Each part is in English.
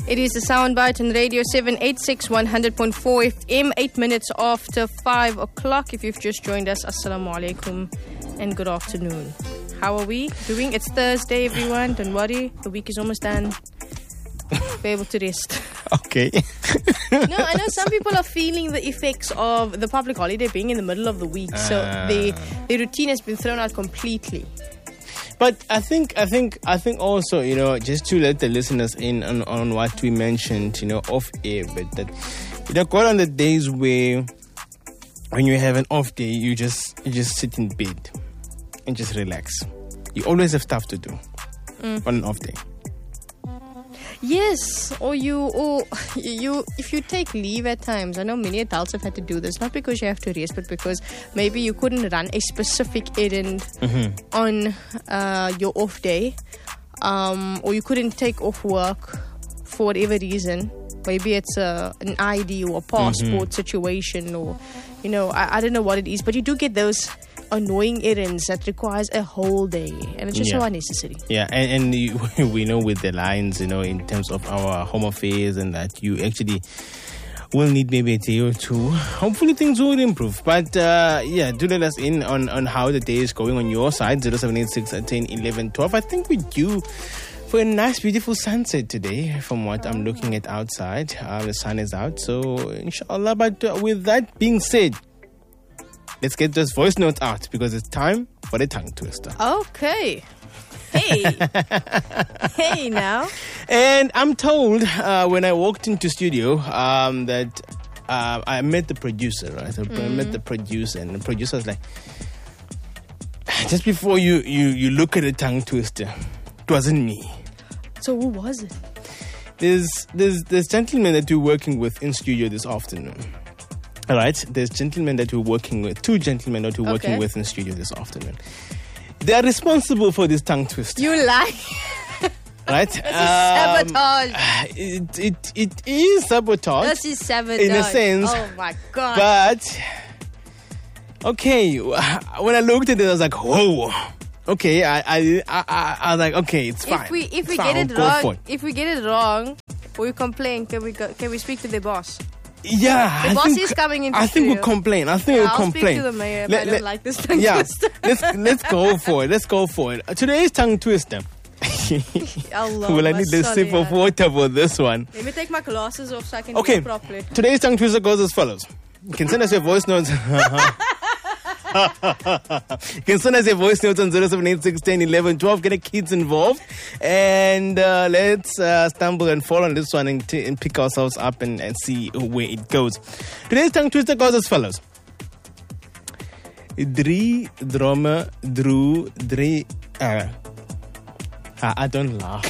It is the Soundbite on Radio 786 100.4 FM, 8 minutes after 5 o'clock. If you've just joined us, Assalamu alaikum and good afternoon. How are we doing? It's Thursday, everyone. Don't worry. The week is almost done. Be able to rest. Okay. No, I know some people are feeling the effects of the public holiday being in the middle of the week. So the routine has been thrown out completely. But I think also, just to let the listeners in on what we mentioned, off air, but that, go on the days where when you have an off day, you just sit in bed and just relax. You always have stuff to do on an off day. Yes, or if you take leave at times. I know many adults have had to do this, not because you have to rest, but because maybe you couldn't run a specific errand on your off day, or you couldn't take off work for whatever reason. Maybe it's an ID or a passport situation, or I don't know what it is, but you do get those annoying errands that requires a whole day, and it's just so unnecessary. Yeah, and we know with the lines, in terms of our home affairs and that, you actually will need maybe a day or two. Hopefully things will improve. But do let us in on how the day is going on your side. 0786 10 11 12. I think we're due for a nice, beautiful sunset today from what I'm looking at outside. The sun is out, so inshallah. But with that being said, let's get those voice notes out because it's time for the tongue twister. Okay. Hey now. And I'm told when I walked into studio that I met the producer, right? So I met the producer, and the producer was like, just before you look at the tongue twister, it wasn't me. So who was it? There's gentlemen that we're working with in studio this afternoon. All right, there's gentlemen that we're working with, 2 gentlemen that we're working with in studio this afternoon. They are responsible for this tongue twister. You lie. Right? This is sabotage. It is sabotage. This is sabotage. In a sense. Oh my God. But, okay, when I looked at it, I was like, whoa. Okay, I was like, okay, it's fine. If we get it wrong, or we complain, can we speak to the boss? Yeah, the boss is coming into I think we'll complain. I'll speak to the mayor if I don't like this tongue twister. let's go for it. Let's go for it. Today's tongue twister. Allah, well, I need a sip of water for this one. Let me take my glasses off so I can do it properly. Today's tongue twister goes as follows. You can send us your voice notes. You can send us your voice notes on 0786 10 11 12. Get the kids involved. And let's stumble and fall on this one and pick ourselves up and see where it goes. Today's tongue twister goes as follows. 3 drama drew 3. I don't laugh.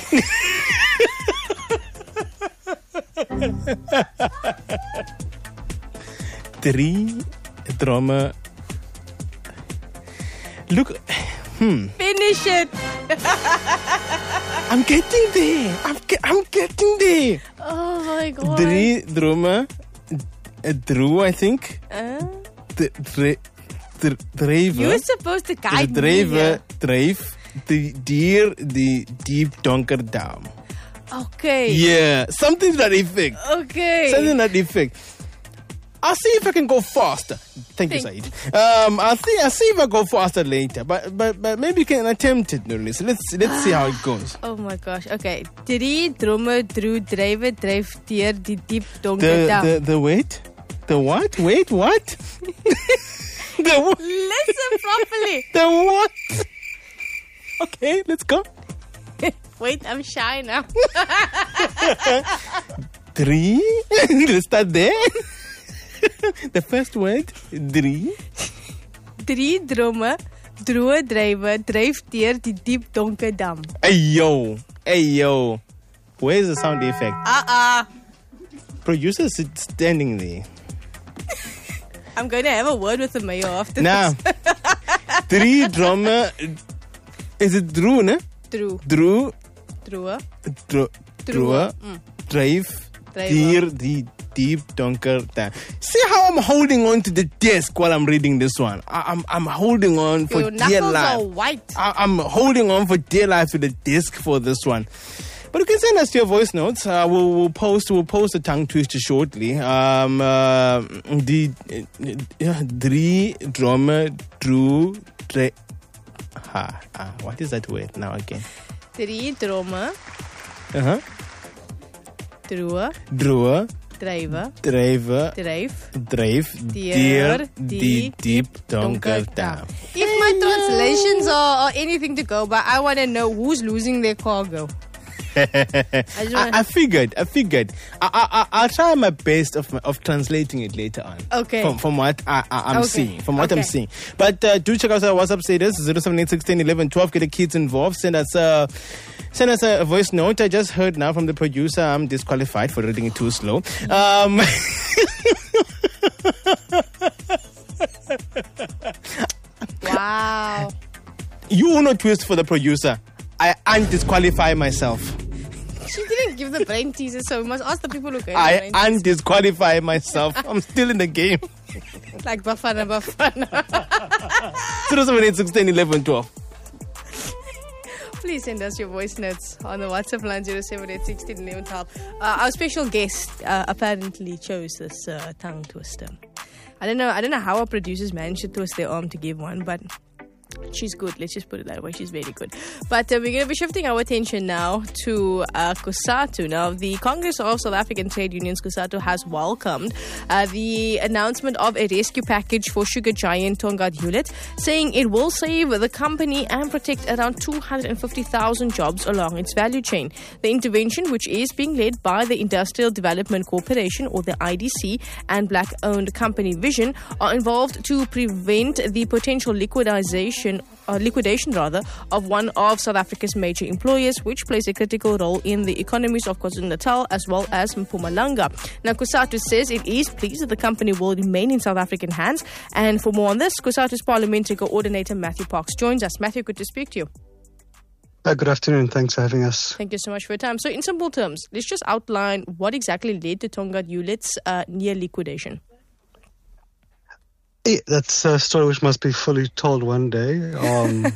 Three drama. Look, Finish it. I'm getting there. I'm getting there. Oh my God. 3 drama. Drew, I think. Driver. You're supposed to guide me. Drive the deer the deep donker dam. Okay. Yeah, something to that effect. Okay. Something to that effect. I'll see if I can go faster. Thank you, Said. I'll see if I go faster later. But maybe you can attempt it, Nurli. So let's see how it goes. Oh my gosh. Okay. 3 drummer drew driver dryf deur die diep donker dam. The wait? The what? Wait, what? Listen properly. The what? Okay, let's go. Wait, I'm shy now. 3? Let's start there. The first word, 3. 3 drummer drew driver dryf deur die diep donker dam. Hey yo. Where's the sound effect? Producer standing there. I'm going to have a word with the mayor after now, this. 3 drummer. Is it Drew, ne? Drew. Drive. Dear the deep donker time. See how I'm holding on to the desk while I'm reading this one. I'm holding on for your dear life. Your knuckles are white. I'm holding on for dear life to the desk for this one. But you can send us your voice notes. We'll post a tongue twister shortly. The three drama drew. What is that word now again? Three drama. Droe. Dryf. Deur die diep donker taal. If my translations are anything to go by, I want to know who's losing their cargo. I figured. I'll try my best of translating it later on. Okay. From what I'm seeing. From what I'm seeing. But do check out our WhatsApp status 078161112. Get the kids involved. Send us a voice note. I just heard now from the producer I'm disqualified for reading it too slow. Wow. You will not twist for the producer. I undisqualify myself. She didn't give the brain teaser, so we must ask the people who gave I undisqualify myself. I'm still in the game. Like Bafana. 078161112. Please send us your voice notes on the WhatsApp line 078161112. Our special guest apparently chose this tongue twister. I don't know how our producers managed to twist their arm to give one, but she's good. Let's just put it that way. She's very good. But we're going to be shifting our attention now to COSATU. Now, the Congress of South African Trade Unions, COSATU, has welcomed the announcement of a rescue package for sugar giant Tongaat Hulett, saying it will save the company and protect around 250,000 jobs along its value chain. The intervention, which is being led by the Industrial Development Corporation, or the IDC, and black-owned company Vision, are involved to prevent the potential liquidation of one of South Africa's major employers, which plays a critical role in the economies of KwaZulu-Natal as well as Mpumalanga. Now, COSATU says it is pleased that the company will remain in South African hands. And for more on this, COSATU's parliamentary coordinator Matthew Parks joins us. Matthew, good to speak to you. Good afternoon. Thanks for having us. Thank you so much for your time. So, in simple terms, let's just outline what exactly led to Tongaat Hulett's near liquidation. Yeah, that's a story which must be fully told one day. There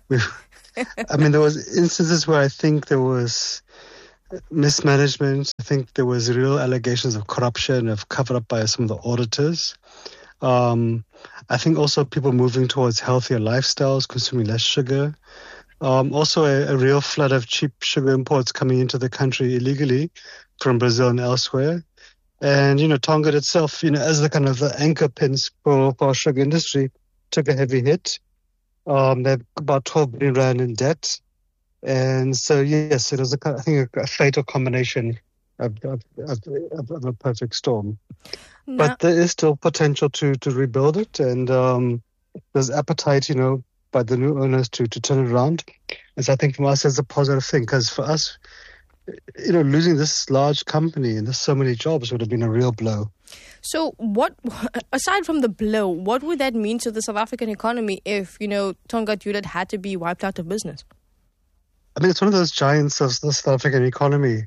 was instances where I think there was mismanagement. I think there was real allegations of corruption, of covered up by some of the auditors. I think also people moving towards healthier lifestyles, consuming less sugar. Also a real flood of cheap sugar imports coming into the country illegally from Brazil and elsewhere. And, Tongaat itself, as the kind of the anchor pins for our sugar industry, took a heavy hit. They're about 12 billion rand in debt. And so, yes, it was, I think, a fatal combination of a perfect storm. No. But there is still potential to rebuild it. And there's appetite, by the new owners to turn it around. And so I think from us, it's a positive thing, because for us, losing this large company and there's so many jobs would have been a real blow. So what, aside from the blow, what would that mean to the South African economy if, Tongaat Hulett had to be wiped out of business? I mean, it's one of those giants of the South African economy.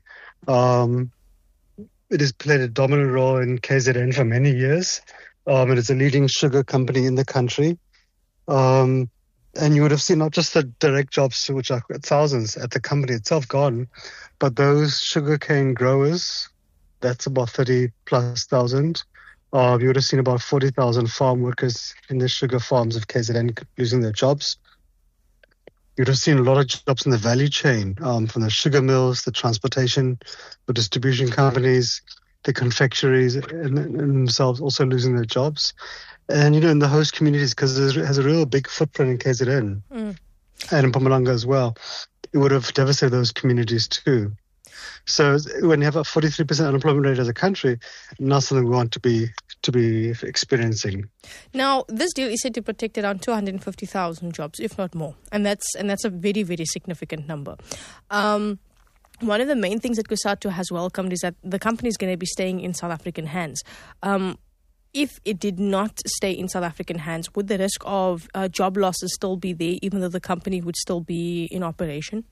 It has played a dominant role in KZN for many years. It is a leading sugar company in the country. And you would have seen not just the direct jobs, which are thousands at the company itself, gone, but those sugarcane growers, that's about 30+ thousand. You would have seen about 40,000 farm workers in the sugar farms of KZN losing their jobs. You would have seen a lot of jobs in the value chain, from the sugar mills, the transportation, the distribution companies, the confectionaries, and themselves also losing their jobs. And, in the host communities, because it has a real big footprint in KZN and in Mpumalanga as well, it would have devastated those communities too. So when you have a 43% unemployment rate as a country, not something we want to be experiencing. Now, this deal is said to protect around 250,000 jobs, if not more. And that's a very, very significant number. One of the main things that COSATU has welcomed is that the company is going to be staying in South African hands. If it did not stay in South African hands, would the risk of job losses still be there, even though the company would still be in operation?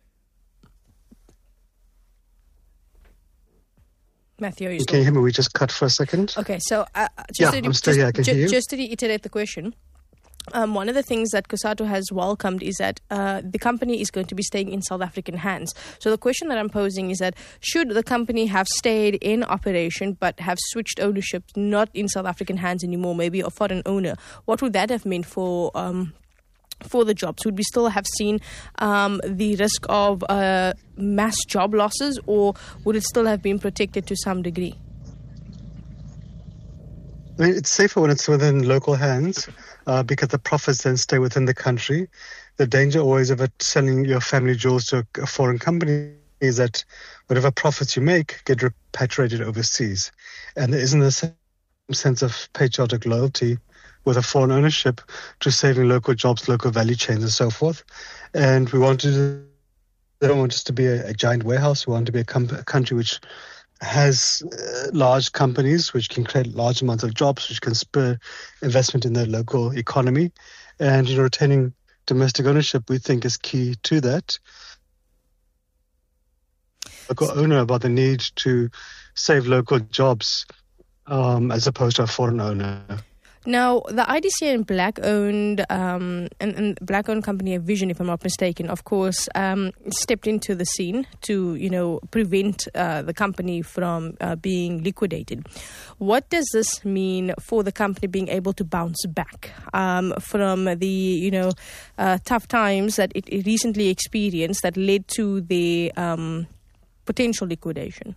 Matthew, can you hear me? We just cut for a second. Okay, so I'm still here. I can hear you. Just to reiterate the question, one of the things that COSATU has welcomed is that the company is going to be staying in South African hands. So the question that I'm posing is that should the company have stayed in operation but have switched ownership, not in South African hands anymore, maybe a foreign owner, what would that have meant for the jobs? Would we still have seen the risk of mass job losses, or would it still have been protected to some degree? I mean, it's safer when it's within local hands because the profits then stay within the country. The danger always of it selling your family jewels to a foreign company is that whatever profits you make get repatriated overseas. And there isn't the same sense of patriotic loyalty with a foreign ownership to saving local jobs, local value chains and so forth. And we don't want us to be a giant warehouse. We want to be a country which has large companies which can create large amounts of jobs, which can spur investment in the local economy. And retaining domestic ownership, we think, is key to that. Local owner about the need to save local jobs as opposed to a foreign owner. Now, the IDC and black-owned and black-owned company Vision, if I'm not mistaken, of course, stepped into the scene to, prevent the company from being liquidated. What does this mean for the company being able to bounce back from the, tough times that it recently experienced that led to the potential liquidation?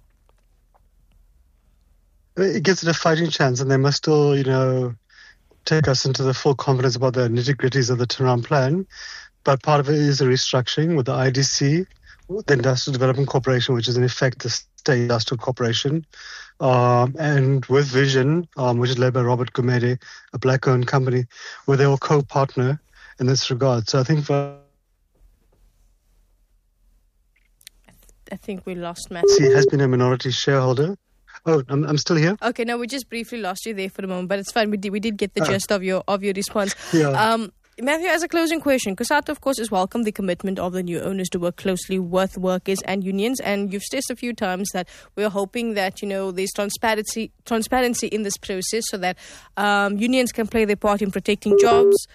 It gives it a fighting chance, and they must still, take us into the full confidence about the nitty-gritties of the turnaround plan. But part of it is a restructuring with the IDC, the Industrial Development Corporation, which is in effect the state industrial corporation, and with Vision, which is led by Robert Gumede, a black-owned company, where they will co-partner in this regard. So I think we lost Matt. He has been a minority shareholder. Oh, I'm still here. Okay, no, we just briefly lost you there for a moment, but it's fine. We did get the gist of your response. Yeah. Matthew, as a closing question, COSATU, of course, has welcomed the commitment of the new owners to work closely with workers and unions, and you've stressed a few times that we're hoping that there's transparency in this process, so that unions can play their part in protecting jobs.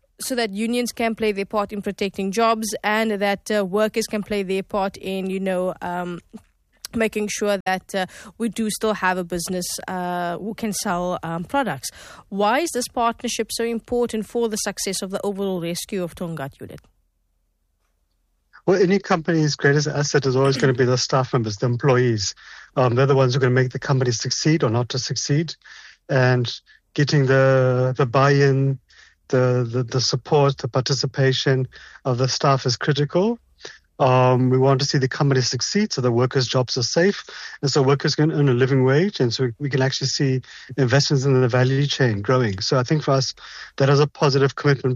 And that workers can play their part in, making sure that we do still have a business who can sell products. Why is this partnership so important for the success of the overall rescue of Tongaat unit? Well, any company's greatest asset is always going to be the staff members, the employees. They're the ones who are going to make the company succeed or not to succeed. And getting the buy-in, the support, the participation of the staff is critical. We want to see the company succeed so the workers' jobs are safe, and so workers can earn a living wage, and so we can actually see investments in the value chain growing. So I think for us, that is a positive commitment